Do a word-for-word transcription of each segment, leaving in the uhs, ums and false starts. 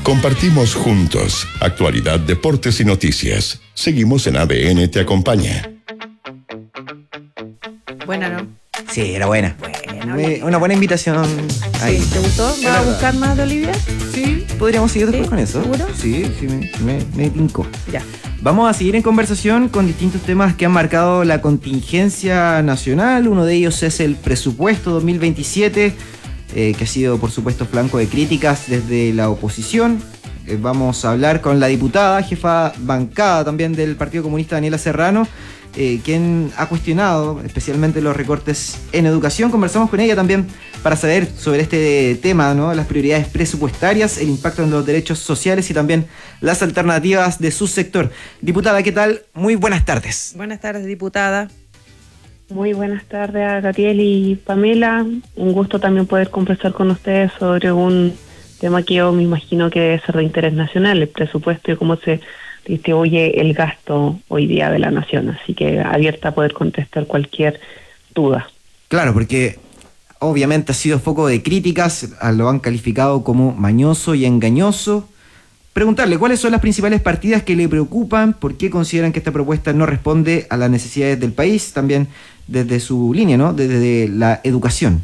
Compartimos juntos actualidad, deportes y noticias. Seguimos en A D N Te Acompaña. Buena, ¿no? Sí, era buena. Buena, Me, una buena invitación ahí. Sí, ¿te gustó? ¿Vas a buscar más de Olivia? Sí, podríamos seguir después ¿Sí? con eso. ¿Seguro? Sí, sí, me, me, me tincó. Ya. Vamos a seguir en conversación con distintos temas que han marcado la contingencia nacional. Uno de ellos es el presupuesto dos mil veintisiete, eh, que ha sido, por supuesto, flanco de críticas desde la oposición. Eh, vamos a hablar con la diputada, jefa bancada también del Partido Comunista, Daniela Serrano, eh, quien ha cuestionado especialmente los recortes en educación. Conversamos con ella también para saber sobre este tema, ¿no? Las prioridades presupuestarias, el impacto en los derechos sociales y también las alternativas de su sector. Diputada, ¿qué tal? Muy buenas tardes. Buenas tardes, diputada. Muy buenas tardes a Gatiel y Pamela. Un gusto también poder conversar con ustedes sobre un tema que yo me imagino que debe ser de interés nacional, el presupuesto y cómo se distribuye el gasto hoy día de la nación. Así que abierta a poder contestar cualquier duda. Claro, porque obviamente ha sido foco de críticas, lo han calificado como mañoso y engañoso. Preguntarle, ¿cuáles son las principales partidas que le preocupan? ¿Por qué consideran que esta propuesta no responde a las necesidades del país? También desde su línea, ¿no? Desde la educación.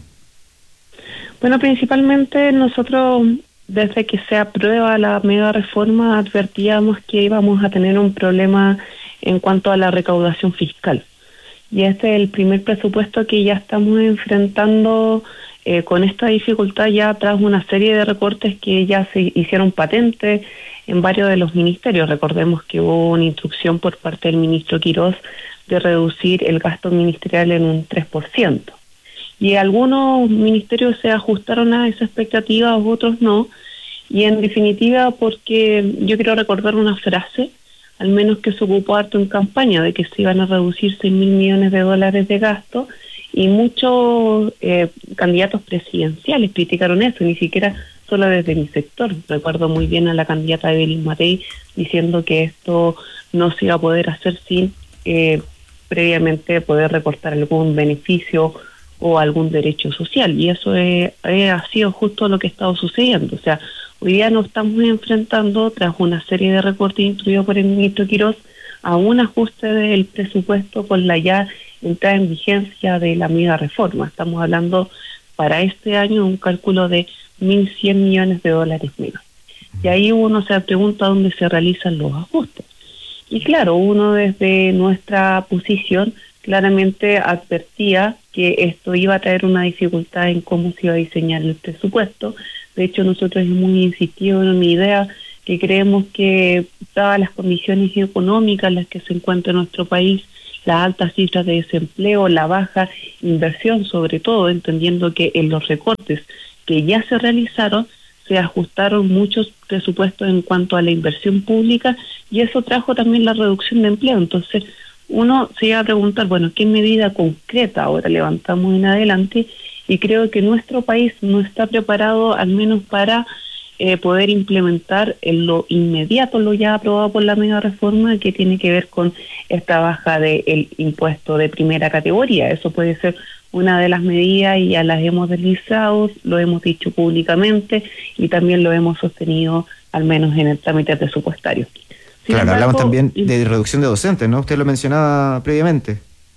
Bueno, principalmente nosotros, desde que se aprueba la mega reforma, advertíamos que íbamos a tener un problema en cuanto a la recaudación fiscal. Y este es el primer presupuesto que ya estamos enfrentando eh, con esta dificultad, ya tras una serie de recortes que ya se hicieron patentes en varios de los ministerios. Recordemos que hubo una instrucción por parte del ministro Quirós de reducir el gasto ministerial en un tres por ciento. Y algunos ministerios se ajustaron a esa expectativa, otros no. Y en definitiva, porque yo quiero recordar una frase, al menos que se ocupó harto en campaña, de que se iban a reducir seis mil millones de dólares de gasto, y muchos eh, candidatos presidenciales criticaron eso, ni siquiera solo desde mi sector. Recuerdo muy bien a la candidata Evelyn Matei diciendo que esto no se iba a poder hacer sin eh, previamente poder recortar algún beneficio o algún derecho social, y eso es, es, ha sido justo lo que ha estado sucediendo. O sea, hoy día nos estamos enfrentando, tras una serie de recortes instruidos por el ministro Quirós, a un ajuste del presupuesto con la ya entrada en vigencia de la mega reforma. Estamos hablando para este año un cálculo de mil cien millones de dólares menos. Y ahí uno se pregunta dónde se realizan los ajustes. Y claro, uno desde nuestra posición claramente advertía que esto iba a traer una dificultad en cómo se iba a diseñar el presupuesto. De hecho, nosotros hemos insistido en una idea que creemos que dadas las condiciones económicas en las que se encuentra nuestro país, las altas cifras de desempleo, la baja inversión sobre todo, entendiendo que en los recortes que ya se realizaron, se ajustaron muchos presupuestos en cuanto a la inversión pública, y eso trajo también la reducción de empleo. Entonces, uno se iba a preguntar, bueno, ¿qué medida concreta ahora levantamos en adelante? Y creo que nuestro país no está preparado al menos para eh, poder implementar en lo inmediato lo ya aprobado por la mega reforma, que tiene que ver con esta baja del impuesto de primera categoría. Eso puede ser una de las medidas y ya las hemos deslizado, lo hemos dicho públicamente y también lo hemos sostenido al menos en el trámite presupuestario. Sin claro, embargo, hablamos también de reducción de docentes, ¿no? Usted lo mencionaba previamente.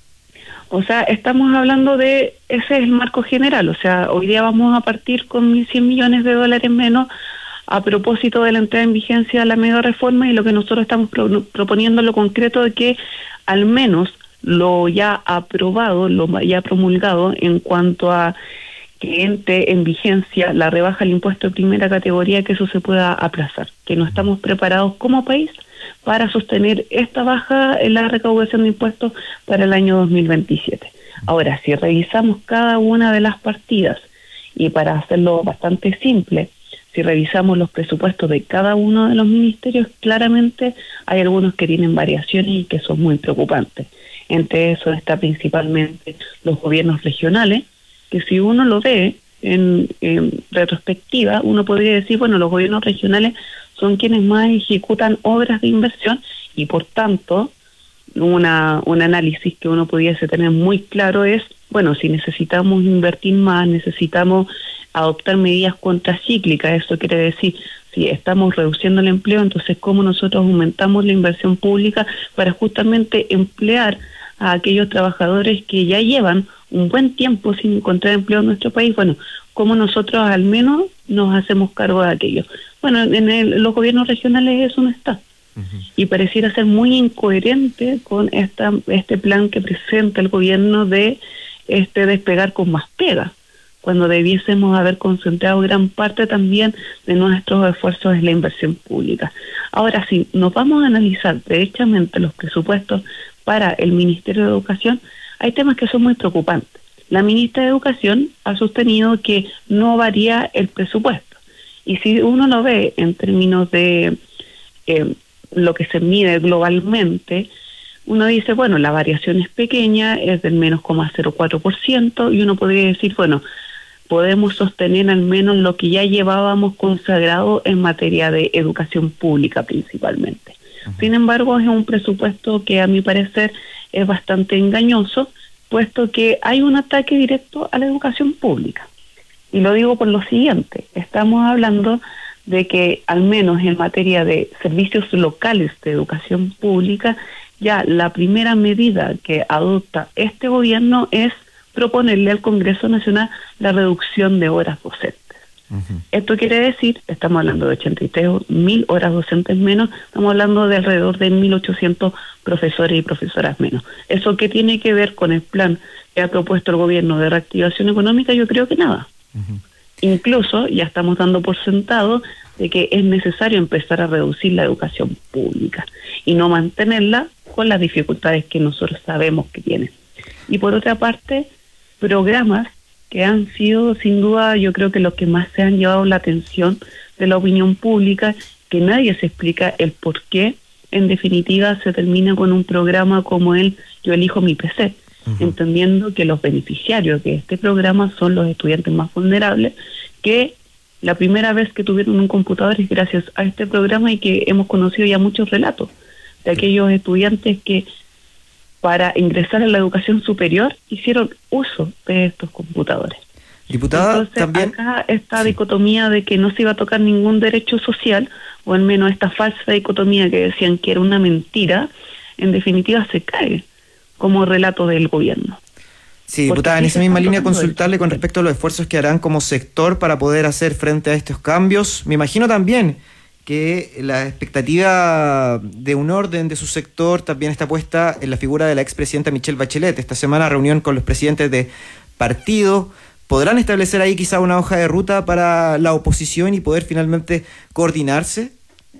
O sea, estamos hablando de, ese es el marco general, o sea, hoy día vamos a partir con mil cien millones de dólares menos a propósito de la entrada en vigencia de la mega reforma, y lo que nosotros estamos pro, proponiendo lo concreto de que al menos lo ya aprobado, lo ya promulgado en cuanto a que entre en vigencia la rebaja del impuesto de primera categoría, que eso se pueda aplazar, que no estamos preparados como país para sostener esta baja en la recaudación de impuestos para el año dos mil veintisiete. Ahora, si revisamos cada una de las partidas, y para hacerlo bastante simple, si revisamos los presupuestos de cada uno de los ministerios, claramente hay algunos que tienen variaciones y que son muy preocupantes. Entre eso está principalmente los gobiernos regionales, que si uno lo ve en, en retrospectiva, uno podría decir, bueno, los gobiernos regionales son quienes más ejecutan obras de inversión, y por tanto una un análisis que uno pudiese tener muy claro es, bueno, si necesitamos invertir más, necesitamos adoptar medidas contracíclicas. Eso quiere decir, si estamos reduciendo el empleo, entonces cómo nosotros aumentamos la inversión pública para justamente emplear a aquellos trabajadores que ya llevan un buen tiempo sin encontrar empleo en nuestro país. Bueno, cómo nosotros al menos nos hacemos cargo de aquello. Bueno, en el, los gobiernos regionales eso no está. Uh-huh. Y pareciera ser muy incoherente con esta este plan que presenta el gobierno de este despegar con más pega, cuando debiésemos haber concentrado gran parte también de nuestros esfuerzos en la inversión pública. Ahora, si nos vamos a analizar derechamente los presupuestos para el Ministerio de Educación, hay temas que son muy preocupantes. La ministra de Educación ha sostenido que no varía el presupuesto. Y si uno lo ve en términos de eh, lo que se mide globalmente, uno dice, bueno, la variación es pequeña, es del menos cero cero cuatro por ciento, y uno podría decir, bueno, podemos sostener al menos lo que ya llevábamos consagrado en materia de educación pública principalmente. Uh-huh. Sin embargo, es un presupuesto que a mi parecer es bastante engañoso, puesto que hay un ataque directo a la educación pública. Y lo digo por lo siguiente, estamos hablando de que al menos en materia de servicios locales de educación pública, ya la primera medida que adopta este gobierno es proponerle al Congreso Nacional la reducción de horas docentes. Uh-huh. Esto quiere decir, estamos hablando de ochenta y tres mil horas docentes menos, estamos hablando de alrededor de mil ochocientos profesores y profesoras menos. ¿Eso qué tiene que ver con el plan que ha propuesto el gobierno de reactivación económica? Yo creo que nada. Uh-huh. Incluso ya estamos dando por sentado de que es necesario empezar a reducir la educación pública y no mantenerla con las dificultades que nosotros sabemos que tiene. Y por otra parte, programas que han sido sin duda yo creo que los que más se han llevado la atención de la opinión pública, que nadie se explica el por qué en definitiva se termina con un programa como el Yo Elijo Mi P C, uh-huh. entendiendo que los beneficiarios de este programa son los estudiantes más vulnerables, que la primera vez que tuvieron un computador es gracias a este programa, y que hemos conocido ya muchos relatos de aquellos estudiantes que para ingresar a la educación superior hicieron uso de estos computadores. Diputada, entonces también acá esta sí. dicotomía de que no se iba a tocar ningún derecho social, o al menos esta falsa dicotomía que decían que era una mentira, en definitiva se cae como relato del gobierno. Sí, diputada, en esa misma línea consultarle con respecto a los esfuerzos que harán como sector para poder hacer frente a estos cambios. Me imagino también que la expectativa de un orden de su sector también está puesta en la figura de la expresidenta Michelle Bachelet. Esta semana reunión con los presidentes de partido. ¿Podrán establecer ahí quizá una hoja de ruta para la oposición y poder finalmente coordinarse?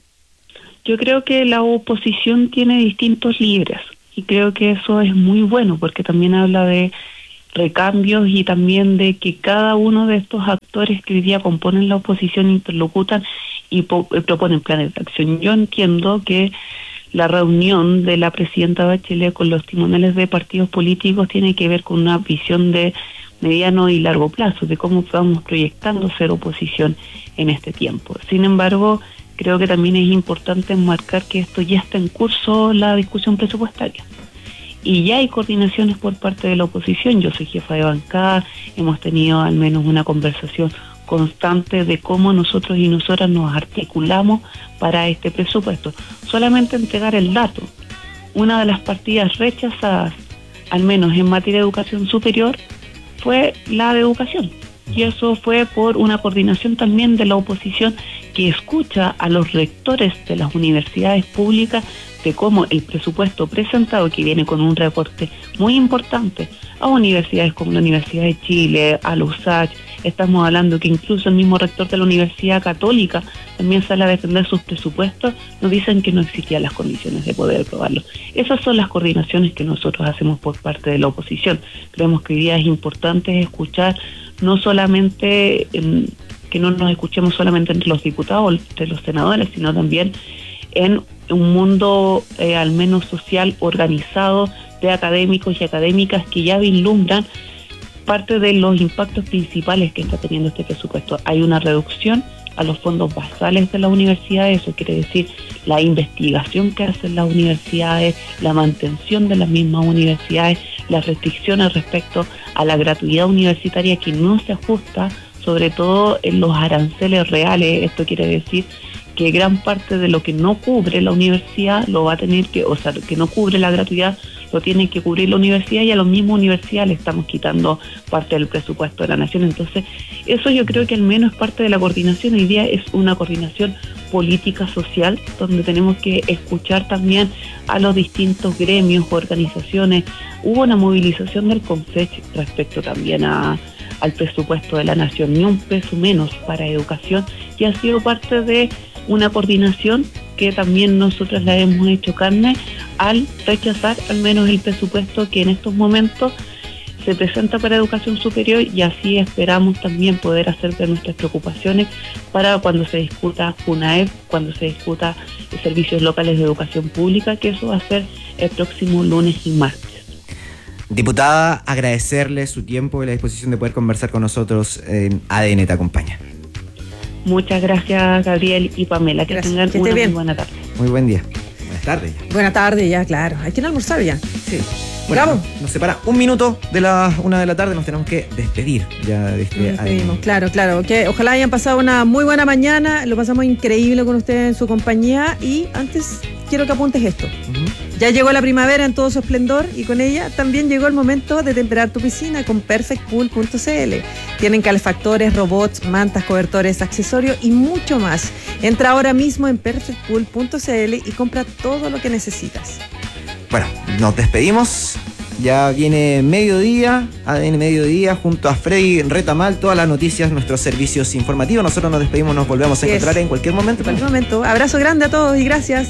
Yo creo que la oposición tiene distintos líderes y creo que eso es muy bueno, porque también habla de recambios y también de que cada uno de estos actores que hoy día componen la oposición interlocutan y po- proponen planes de acción. Yo entiendo que la reunión de la presidenta Bachelet con los timonales de partidos políticos tiene que ver con una visión de mediano y largo plazo, de cómo vamos proyectando ser oposición en este tiempo. Sin embargo, creo que también es importante enmarcar que esto ya está en curso, la discusión presupuestaria. Y ya hay coordinaciones por parte de la oposición. Yo soy jefa de bancada, hemos tenido al menos una conversación constante de cómo nosotros y nosotras nos articulamos para este presupuesto. Solamente entregar el dato. Una de las partidas rechazadas, al menos en materia de educación superior, fue la de educación. Y eso fue por una coordinación también de la oposición, que escucha a los rectores de las universidades públicas de cómo el presupuesto presentado, que viene con un reporte muy importante a universidades como la Universidad de Chile, a la U S A C, estamos hablando que incluso el mismo rector de la Universidad Católica también sale a defender sus presupuestos, nos dicen que no existían las condiciones de poder aprobarlo. Esas son las coordinaciones que nosotros hacemos por parte de la oposición. Creemos que hoy día es importante escuchar, no solamente en, que no nos escuchemos solamente entre los diputados, entre los senadores, sino también en un mundo eh, al menos social organizado de académicos y académicas que ya vislumbran parte de los impactos principales que está teniendo este presupuesto. Hay una reducción a los fondos basales de las universidades, eso quiere decir la investigación que hacen las universidades, la mantención de las mismas universidades, las restricciones respecto a la gratuidad universitaria que no se ajusta sobre todo en los aranceles reales. Esto quiere decir que gran parte de lo que no cubre la universidad lo va a tener que, o sea, que no cubre la gratuidad, lo tiene que cubrir la universidad, y a la misma universidad le estamos quitando parte del presupuesto de la nación. Entonces, eso yo creo que al menos es parte de la coordinación. Hoy día es una coordinación política social, donde tenemos que escuchar también a los distintos gremios, organizaciones. Hubo una movilización del CONFECH respecto también a al presupuesto de la nación, ni un peso menos para educación, y ha sido parte de una coordinación que también nosotros la hemos hecho carne al rechazar al menos el presupuesto que en estos momentos se presenta para educación superior, y así esperamos también poder hacer ver nuestras preocupaciones para cuando se discuta UNAEP, cuando se discuta servicios locales de educación pública, que eso va a ser el próximo lunes y martes. Diputada, agradecerle su tiempo y la disposición de poder conversar con nosotros en A D N Te Acompaña. Muchas gracias, Gabriel y Pamela. Que Gracias. tengan Que una esté muy bien. buena tarde. Muy buen día. Buenas tardes. Buena tarde ya, claro. Hay que ir a almorzar ya. Sí. Bueno, Vamos. nos separa un minuto de las una de la tarde, nos tenemos que despedir ya de este Nos A D N. despedimos, claro, claro. Que ojalá hayan pasado una muy buena mañana. Lo pasamos increíble con ustedes en su compañía. Y antes quiero que apuntes esto. Ujú. Ya llegó la primavera en todo su esplendor, y con ella también llegó el momento de temperar tu piscina con perfect pool punto c l. Tienen calefactores, robots, mantas, cobertores, accesorios y mucho más. Entra ahora mismo en perfect pool punto c l y compra todo lo que necesitas. Bueno, nos despedimos. Ya viene mediodía, A D N Mediodía, junto a Freddy Retamal, todas las noticias, nuestros servicios informativos. Nosotros nos despedimos, nos volvemos a Yes. encontrar en cualquier momento. En cualquier momento. Abrazo grande a todos y gracias.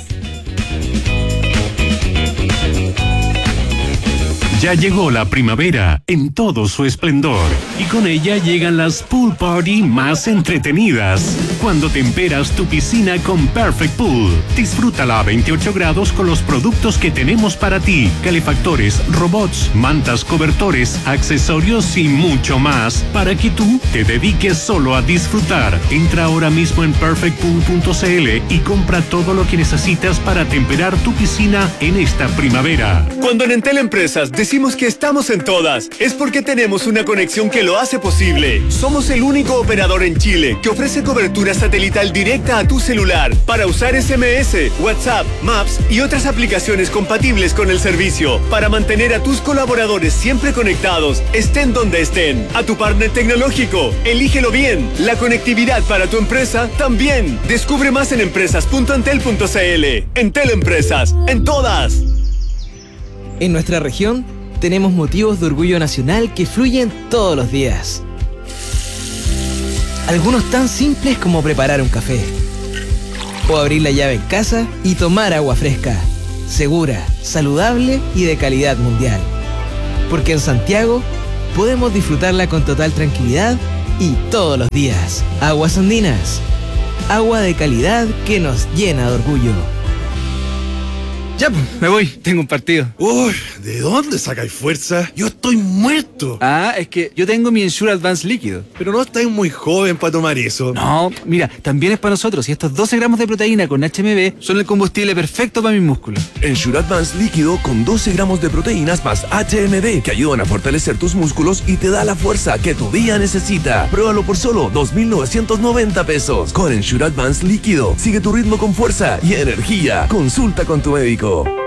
Ya llegó la primavera en todo su esplendor, y con ella llegan las pool party más entretenidas. Cuando temperas tu piscina con Perfect Pool, disfrútala a veintiocho grados con los productos que tenemos para ti: calefactores, robots, mantas, cobertores, accesorios y mucho más, para que tú te dediques solo a disfrutar. Entra ahora mismo en perfect pool punto c l y compra todo lo que necesitas para temperar tu piscina en esta primavera. Cuando en Entel Empresas decimos que estamos en todas, es porque tenemos una conexión que lo hace posible. Somos el único operador en Chile que ofrece cobertura satelital directa a tu celular para usar S M S, WhatsApp, Maps y otras aplicaciones compatibles con el servicio, para mantener a tus colaboradores siempre conectados, estén donde estén. A tu partner tecnológico, elígelo bien. La conectividad para tu empresa también. Descubre más en empresas punto entel punto c l. Entel Empresas, en todas. En nuestra región tenemos motivos de orgullo nacional que fluyen todos los días. Algunos tan simples como preparar un café, o abrir la llave en casa y tomar agua fresca, segura, saludable y de calidad mundial. Porque en Santiago podemos disfrutarla con total tranquilidad y todos los días. Aguas Andinas, agua de calidad que nos llena de orgullo. Ya, pues, me voy. Tengo un partido. Uy, ¿de dónde sacáis fuerza? Yo estoy muerto. Ah, es que yo tengo mi Ensure Advance líquido. Pero no estáis muy joven para tomar eso. No, mira, también es para nosotros. Y estos doce gramos de proteína con H M B son el combustible perfecto para mis músculos. Ensure Advance líquido con doce gramos de proteínas más H M B que ayudan a fortalecer tus músculos y te da la fuerza que tu día necesita. Pruébalo por solo dos mil novecientos noventa pesos. Con Ensure Advance líquido, sigue tu ritmo con fuerza y energía. Consulta con tu médico.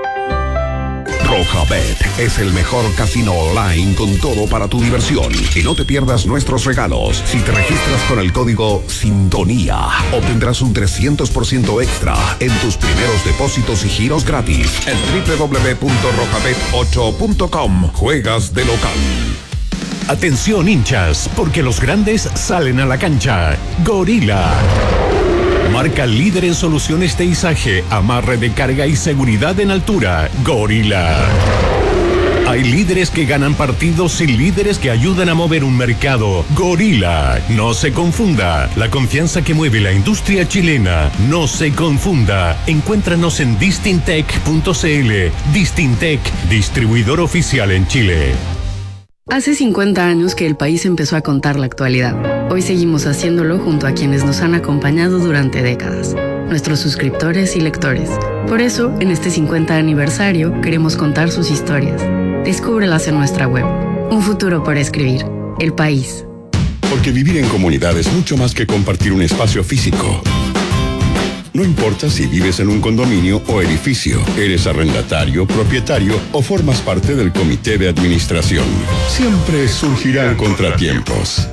Rojabet es el mejor casino online con todo para tu diversión. Y no te pierdas nuestros regalos. Si te registras con el código Sintonía, obtendrás un trescientos por ciento extra en tus primeros depósitos y giros gratis en doble u doble u doble u punto rojabet ocho punto com. Juegas de local. Atención, hinchas, porque los grandes salen a la cancha. Gorila, marca líder en soluciones de izaje, amarre de carga y seguridad en altura. Gorila. Hay líderes que ganan partidos y líderes que ayudan a mover un mercado. Gorila. No se confunda. La confianza que mueve la industria chilena. No se confunda. Encuéntranos en distintec punto c l. Distintec, distribuidor oficial en Chile. Hace cincuenta años que el país empezó a contar la actualidad. Hoy seguimos haciéndolo junto a quienes nos han acompañado durante décadas, nuestros suscriptores y lectores. Por eso, en este cincuenta aniversario, queremos contar sus historias. Descúbrelas en nuestra web. Un futuro por escribir. El País. Porque vivir en comunidad es mucho más que compartir un espacio físico. No importa si vives en un condominio o edificio, eres arrendatario, propietario o formas parte del comité de administración. Siempre surgirán contratiempos.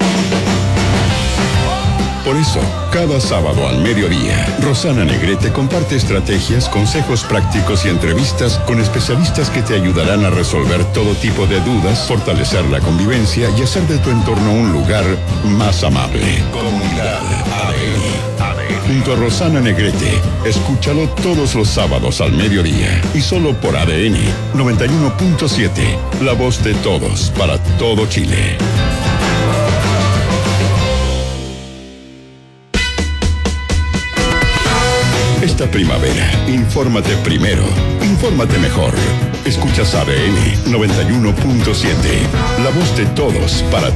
Por eso, cada sábado al mediodía, Rosana Negrete comparte estrategias, consejos prácticos y entrevistas con especialistas que te ayudarán a resolver todo tipo de dudas, fortalecer la convivencia y hacer de tu entorno un lugar más amable. Comunidad A D N. Junto a Rosana Negrete, escúchalo todos los sábados al mediodía y solo por A D N noventa y uno punto siete, la voz de todos para todo Chile. Esta primavera, infórmate primero, infórmate mejor. Escuchas A D N noventa y uno punto siete, la voz de todos para